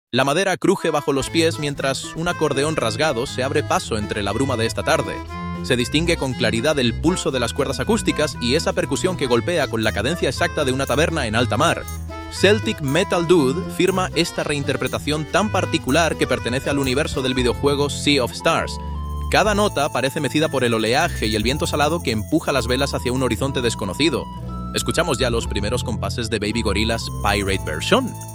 La madera cruje bajo los pies mientras un acordeón rasgado se abre paso entre la bruma de esta tarde. Se distingue con claridad el pulso de las cuerdas acústicas y esa percusión que golpea con la cadencia exacta de una taberna en alta mar. Celtic Metal Dude firma esta reinterpretación tan particular que pertenece al universo del videojuego Sea of Stars. Cada nota parece mecida por el oleaje y el viento salado que empuja las velas hacia un horizonte desconocido. Escuchamos ya los primeros compases de Baby Gorillas Pirate Version.